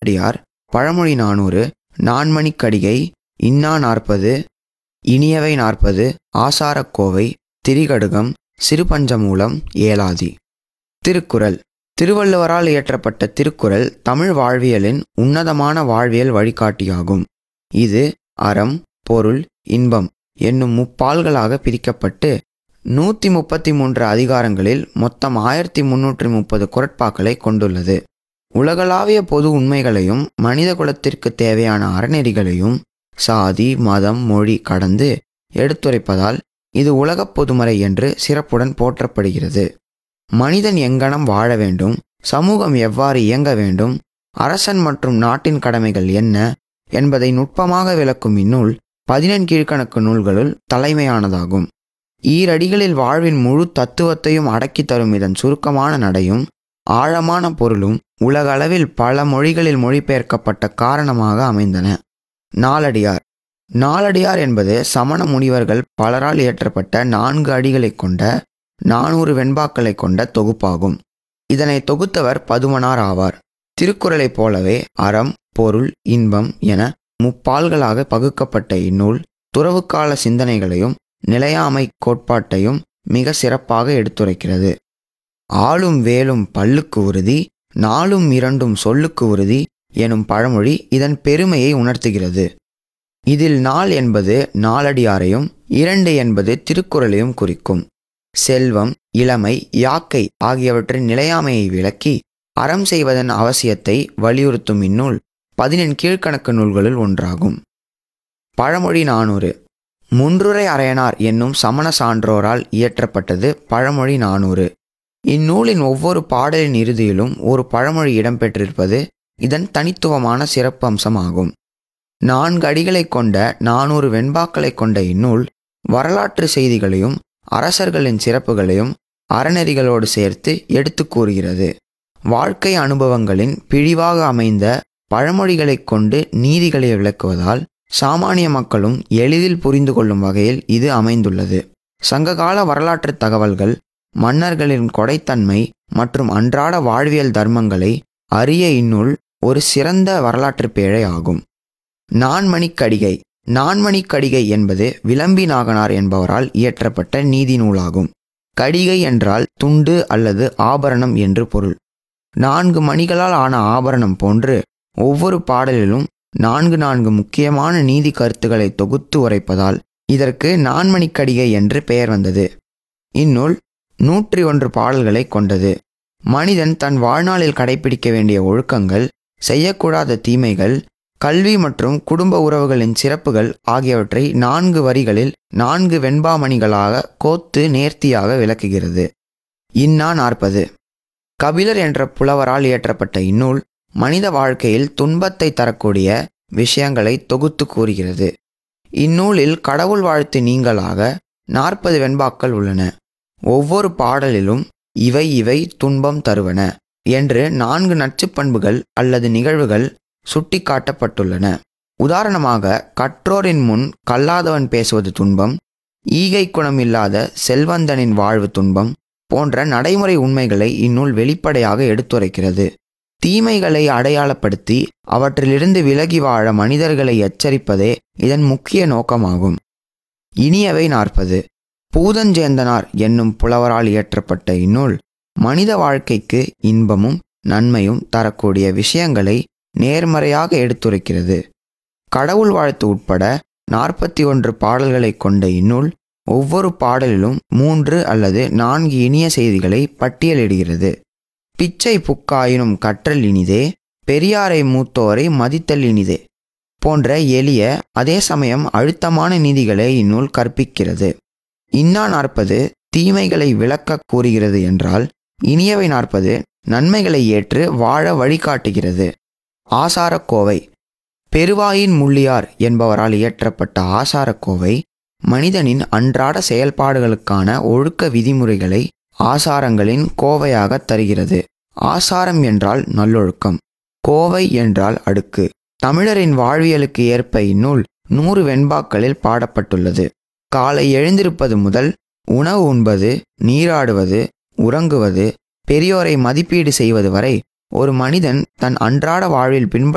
நாலடியார், பழமொழி 400, நான்மணிக்கடிகை, இன்னா 40, இனியவை 40, ஆசாரக்கோவை, திரிகடுகம், சிறுபஞ்சமூலம், ஏலாதி. திருக்குறள். திருவள்ளுவரால் இயற்றப்பட்ட திருக்குறள் தமிழ் வாழ்வியலின் உன்னதமான வாழ்வியல் வழிகாட்டியாகும். இது அறம், பொருள், இன்பம் என்னும் முப்பால்களாக பிரிக்கப்பட்டு 133 அதிகாரங்களில் மொத்தம் 1330 குறட்பாக்களை கொண்டுள்ளது. உலகளாவிய பொது உண்மைகளையும் மனித குலத்திற்கு தேவையான அறநெறிகளையும் சாதி, மதம், மொழி கடந்து எடுத்துரைப்பதால் இது உலகப் பொதுமறை என்று சிறப்புடன் போற்றப்படுகிறது. மனிதன் எங்கனம் வாழ வேண்டும், சமூகம் எவ்வாறு இயங்க வேண்டும், அரசன் மற்றும் நாட்டின் கடமைகள் என்ன என்பதை நுட்பமாக விளக்கும் இந்நூல் 14 கீழ்க்கணக்கு நூல்களுள் தலைமையானதாகும். ஈரடிகளில் வாழ்வின் முழு தத்துவத்தையும் அடக்கி தரும் இதன் சுருக்கமான நடையும் ஆழமான பொருளும் உலகளவில் பல மொழிகளில் மொழிபெயர்க்கப்பட்ட காரணமாக அமைந்தன. நாலடியார். நாலடியார் என்பது சமண முனிவர்கள் பலரால் இயற்றப்பட்ட 4 அடிகளை கொண்ட 400 வெண்பாக்களை கொண்ட தொகுப்பாகும். இதனை தொகுத்தவர் பதுமனார் ஆவார். திருக்குறளைப் போலவே அறம், பொருள், இன்பம் என முப்பால்களாக பகுக்கப்பட்ட இந்நூல் துறவுக்கால சிந்தனைகளையும் நிலையாமை கோட்பாட்டையும் மிக சிறப்பாக எடுத்துரைக்கிறது. ஆளும் வேலும் பல்லுக்கு உறுதி, நாளும் இரண்டும் சொல்லுக்கு உறுதி எனும் பழமொழி இதன் பெருமையை உணர்த்துகிறது. இதில் நாள் என்பது நாலடியாரையும் 2 என்பது திருக்குறளையும் குறிக்கும். செல்வம், இளமை, யாக்கை ஆகியவற்றின் நிலையாமையை விளக்கி அறம் செய்வதன் அவசியத்தை வலியுறுத்தும் இந்நூல் 14 கீழ்க்கணக்கு நூல்களுள் ஒன்றாகும். பழமொழி 400. முன்றுரை அரையனார் என்னும் சமண சான்றோரால் இயற்றப்பட்டது பழமொழி 400. இந்நூலின் ஒவ்வொரு பாடலின் இறுதியிலும் ஒரு பழமொழி இடம்பெற்றிருப்பது இதன் தனித்துவமான சிறப்பு அம்சமாகும். 4 அடிகளை கொண்ட 400 வெண்பாக்களை கொண்ட இந்நூல் வரலாற்று செய்திகளையும் அரசர்களின் சிறப்புகளையும் அறநெறிகளோடு சேர்த்து எடுத்து கூறுகிறது. வாழ்க்கை அனுபவங்களின் பிழிவாக அமைந்த பழமொழிகளை கொண்டு நீதிகளை விளக்குவதால் சாமானிய மக்களும் எளிதில் புரிந்து கொள்ளும் வகையில் இது அமைந்துள்ளது. சங்ககால வரலாற்று தகவல்கள், மன்னர்களின் கொடைத்தன்மை மற்றும் அன்றாட வாழ்வியல் தர்மங்களை அறிய இந்நூல் ஒரு சிறந்த வரலாற்று பேழை ஆகும். நான்மணிக்கடிகை. நான்மணிக்கடிகை என்பது விளம்பி நாகனார் என்பவரால் இயற்றப்பட்ட நீதி நூலாகும். கடிகை என்றால் துண்டு அல்லது ஆபரணம் என்று பொருள். 4 மணிகளால் ஆன ஆபரணம் போன்று ஒவ்வொரு பாடலிலும் 4 முக்கியமான நீதி கருத்துக்களை தொகுத்து உரைப்பதால் இதற்கு நான்மணிக்கடிகை என்று பெயர் வந்தது. இந்நூல் 101 பாடல்களை கொண்டது. மனிதன் தன் வாழ்நாளில் கடைபிடிக்க வேண்டிய ஒழுக்கங்கள், செய்யக்கூடாத தீமைகள், கல்வி மற்றும் குடும்ப உறவுகளின் சிறப்புகள் ஆகியவற்றை 4 வரிகளில் 4 வெண்பாமணிகளாக கோத்து நேர்த்தியாக விளக்குகிறது. இன்னா 40. கபிலர் என்ற புலவரால் இயற்றப்பட்ட இந்நூல் மனித வாழ்க்கையில் துன்பத்தை தரக்கூடிய விஷயங்களை தொகுத்து கூறுகிறது. இந்நூலில் கடவுள் வாழ்த்து நீங்களாக 40 வெண்பாக்கள் உள்ளன. ஒவ்வொரு பாடலிலும் இவை இவை துன்பம் தருவன என்று 4 நச்சுப்பண்புகள் அல்லது நிகழ்வுகள் சுட்டி காட்டப்பட்டுள்ளன. உதாரணமாக, கற்றோரின் முன் கல்லாதவன் பேசுவது துன்பம், ஈகை குணம் இல்லாத செல்வந்தனின் வாழ்வு துன்பம் போன்ற நடைமுறை உண்மைகளை இந்நூல் வெளிப்படையாக எடுத்துரைக்கிறது. தீமைகளை அடையாளப்படுத்தி அவற்றிலிருந்து விலகி வாழ மனிதர்களை எச்சரிப்பதே இதன் முக்கிய நோக்கமாகும். இனியவை 40. பூதஞ்சேந்தனார் என்னும் புலவரால் இயற்றப்பட்ட இந்நூல் மனித வாழ்க்கைக்கு இன்பமும் நன்மையும் தரக்கூடிய விஷயங்களை நேர்மறையாக எடுத்துரைக்கிறது. கடவுள் வாழ்த்து உட்பட 41 பாடல்களை கொண்ட இந்நூல் ஒவ்வொரு பாடலிலும் 3 அல்லது 4 இனிய செய்திகளை பட்டியலிடுகிறது. பிச்சை புக்காயினும் கற்றல் இனிதே, பெரியாரை மூத்தோரை மதித்தல் இனிதே போன்ற எளிய அதே சமயம் அழுத்தமான நீதிகளை இந்நூல் கற்பிக்கிறது. இன்னா 40 தீமைகளை விளக்க கூறுகிறது என்றால், இனியவை 40 நன்மைகளை ஏற்று வாழ வழிகாட்டுகிறது. ஆசாரக்கோவை. பெருவாயின் முள்ளியார் என்பவரால் இயற்றப்பட்ட ஆசாரக்கோவை மனிதனின் அன்றாட செயல்பாடுகளுக்கான ஒழுக்க விதிமுறைகளை ஆசாரங்களின் கோவையாக தருகிறது. ஆசாரம் என்றால் நல்லொழுக்கம், கோவை என்றால் அடுக்கு. தமிழரின் வாழ்வியலுக்கு ஏற்ப இந்நூல் 100 வெண்பாக்களில் பாடப்பட்டுள்ளது. காலை எழுந்திருப்பது முதல் உணவு உண்பது, நீராடுவது, உறங்குவது, பெரியோரை மதிப்பீடு செய்வது வரை ஒரு மனிதன் தன் அன்றாட வாழ்வில் பின்பற்ற